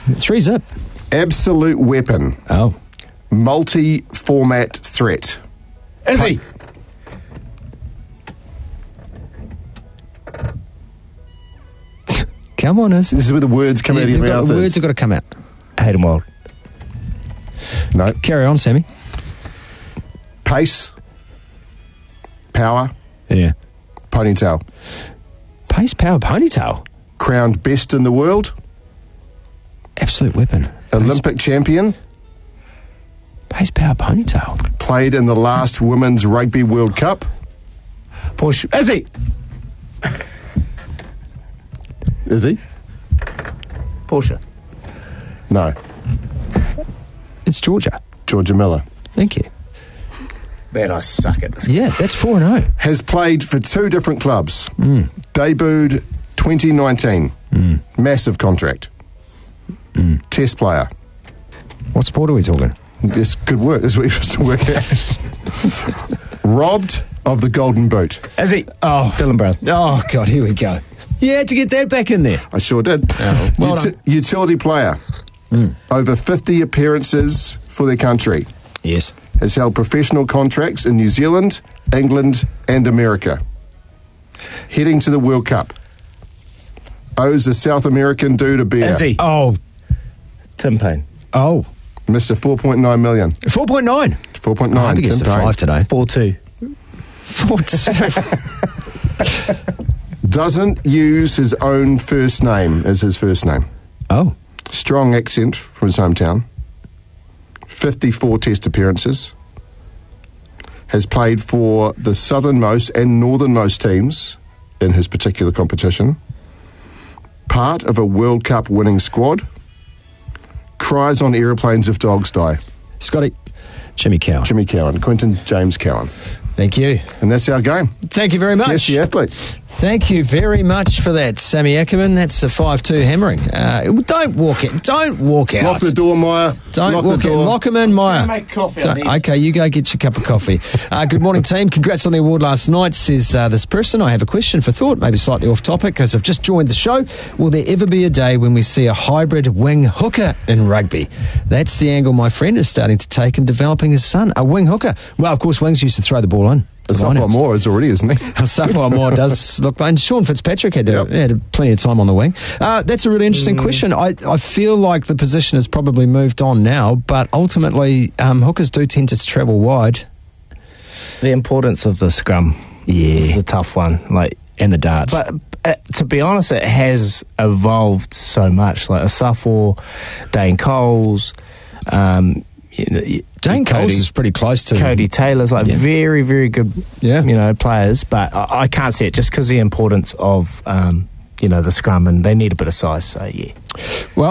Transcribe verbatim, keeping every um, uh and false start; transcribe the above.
Three zip. Absolute weapon. Oh. Multi-format threat. Izzy. Come on, Izzy. This is where the words come Yeah, out of your they've got- mouth. the is. words have got to come out. Hayden Wild. No. Carry on, Sammy. Pace. Power. Yeah. Ponytail. Pace, power, ponytail. Crowned best in the world. Absolute weapon. Olympic champion. Pace, power, ponytail. Played in the last Women's Rugby World Cup. Push. Izzy. Is he? Porsche. No. It's Georgia. Georgia Miller. Thank you. Man, I suck at this. Yeah, that's four and oh. Has played for two different clubs. Mm. Debuted twenty nineteen. Mm. Massive contract. Mm. Test player. What sport are we talking? This could work. This is what you supposed to work out. Robbed of the Golden Boot. Izzy. Oh. Dylan Brown. Oh, God, here we go. You had to get that back in there. I sure did. Oh, well Uti- done. utility player. Mm. Over fifty appearances for their country. Yes. Has held professional contracts in New Zealand, England and America. Heading to the World Cup. Owes a South American dude a beer. Izzy. Oh. Tim Payne. Oh. Mister four point nine million. four point nine. four point I nine. hope he gets to five today. four two. four two. Doesn't use his own first name as his first name. Oh. Strong accent from his hometown. fifty-four test appearances. Has played for the southernmost and northernmost teams in his particular competition. Part of a World Cup winning squad. Cries on aeroplanes if dogs die. Scotty. Jimmy Cowan. Jimmy Cowan. Quentin James Cowan. Thank you. And that's our game. Thank you very much. Yes, the athlete. Thank you very much for that, Sammy Ackerman. That's a five two hammering. Uh, don't walk it. Don't walk out. Lock the door, Maya. Don't Lock walk the in. door. Lock him in, Maya. Make coffee. I Don't- need. okay, you go get your cup of coffee. Uh, good morning, team. Congrats on the award last night, says uh, this person. I have a question for thought, maybe slightly off topic, because I've just joined the show. Will there ever be a day when we see a hybrid wing hooker in rugby? That's the angle my friend is starting to take in developing his son, a wing hooker. Well, of course, Wings used to throw the ball in. Safwa Moore is already, isn't he? Safwa Moore does look, and Sean Fitzpatrick had, Yep. uh, had plenty of time on the wing. Uh, that's a really interesting question. I, I feel like the position has probably moved on now, but ultimately, um, hookers do tend to travel wide. The importance of the scrum Yeah. is the tough one. Like, And the darts. but uh, to be honest, it has evolved so much. Like a Safwa, Dane Coles, um, you know, y- Dane Cody, Coles is pretty close to Cody Taylor's like Yeah. very, very good, Yeah. you know, players. But I, I can't see it just because the importance of, um, you know, the scrum, and they need a bit of size. So yeah. Well,